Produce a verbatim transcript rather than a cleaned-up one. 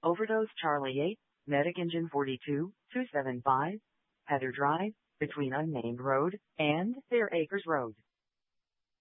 Overdose Charlie eight, Medic Engine forty-two, two seven five, Heather Drive, between Unnamed Road and Fair Acres Road.